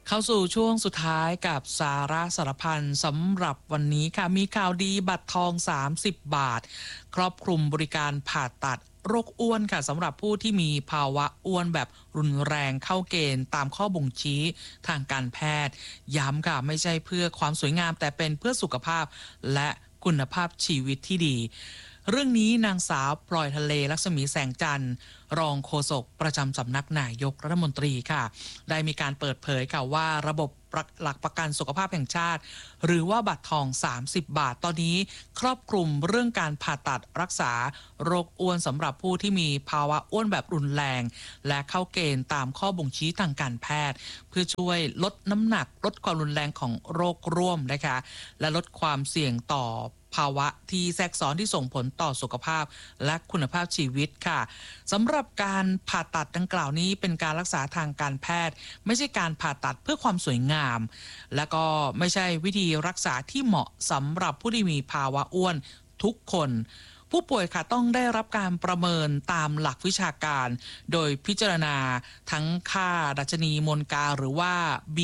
เข้าสู่ช่วงสุดท้ายกับสาระสารพันสำหรับวันนี้ค่ะมีข่าวดีบัตรทอง30 บาทครอบคลุมบริการผ่าตัดโรคอ้วนค่ะสำหรับผู้ที่มีภาวะอ้วนแบบรุนแรงเข้าเกณฑ์ตามข้อบ่งชี้ทางการแพทย์ย้ำค่ะไม่ใช่เพื่อความสวยงามแต่เป็นเพื่อสุขภาพและคุณภาพชีวิตที่ดีเรื่องนี้นางสาวพลอยทะเลลักษมีแสงจันทร์รองโฆษกประจำสำนักนายกรัฐมนตรีค่ะได้มีการเปิดเผยค่ะว่าระบบหลักประกันสุขภาพแห่งชาติหรือว่าบัตรทอง30 บาทตอนนี้ครอบคลุมเรื่องการผ่าตัดรักษาโรคอ้วนสำหรับผู้ที่มีภาวะอ้วนแบบรุนแรงและเข้าเกณฑ์ตามข้อบ่งชี้ทางการแพทย์เพื่อช่วยลดน้ำหนักลดความรุนแรงของโรคร่วมนะคะและลดความเสี่ยงต่อภาวะที่แทรกซ้อนที่ส่งผลต่อสุขภาพและคุณภาพชีวิตค่ะสำหรับการผ่าตัดดังกล่าวนี้เป็นการรักษาทางการแพทย์ไม่ใช่การผ่าตัดเพื่อความสวยงามและก็ไม่ใช่วิธีรักษาที่เหมาะสำหรับผู้ที่มีภาวะอ้วนทุกคนผู้ป่วยค่ะต้องได้รับการประเมินตามหลักวิชาการโดยพิจารณาทั้งค่าดัชนีมวลกาหรือว่า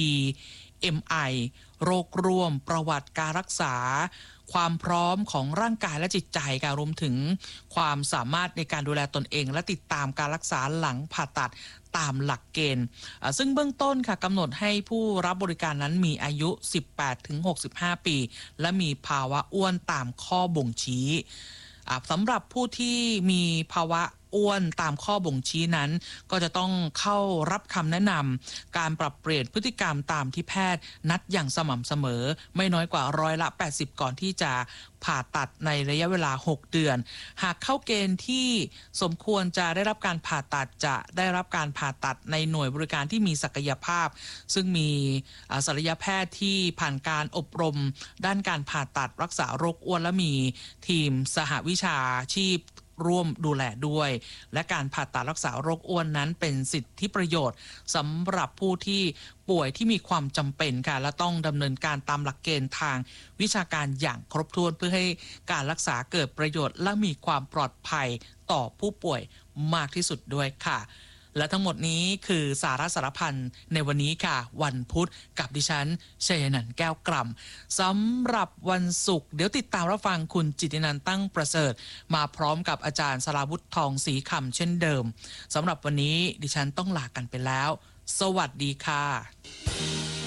BMI โรคร่วมประวัติการรักษาความพร้อมของร่างกายและจิตใจค่ะรวมถึงความสามารถในการดูแลตนเองและติดตามการรักษาหลังผ่าตัดตามหลักเกณฑ์ซึ่งเบื้องต้นค่ะกำหนดให้ผู้รับบริการนั้นมีอายุ 18-65 ปีและมีภาวะอ้วนตามข้อบ่งชี้สำหรับผู้ที่มีภาวะอ้วนตามข้อบ่งชี้นั้นก็จะต้องเข้ารับคำแนะนำการปรับเปลี่ยนพฤติกรรมตามที่แพทย์นัดอย่างสม่ำเสมอไม่น้อยกว่า80%ก่อนที่จะผ่าตัดในระยะเวลา6 เดือนหากเข้าเกณฑ์ที่สมควรจะได้รับการผ่าตัดจะได้รับการผ่าตัดในหน่วยบริการที่มีศักยภาพซึ่งมีศัลยแพทย์ที่ผ่านการอบรมด้านการผ่าตัดรักษาโรคอ้วนและมีทีมสหวิชาชีพร่วมดูแลด้วยและการผ่าตัดรักษาโรคอ้วนนั้นเป็นสิทธิประโยชน์สำหรับผู้ที่ป่วยที่มีความจำเป็นค่ะและต้องดำเนินการตามหลักเกณฑ์ทางวิชาการอย่างครบถ้วนเพื่อให้การรักษาเกิดประโยชน์และมีความปลอดภัยต่อผู้ป่วยมากที่สุดด้วยค่ะและทั้งหมดนี้คือสาระสารพันในวันนี้ค่ะวันพุธกับดิฉันชัยนันท์แก้วกล่ำสำหรับวันศุกร์เดี๋ยวติดตามรับฟังคุณจิตตินันท์ตั้งประเสริฐมาพร้อมกับอาจารย์สราวุธทองศรีคำเช่นเดิมสำหรับวันนี้ดิฉันต้องลากันไปแล้วสวัสดีค่ะ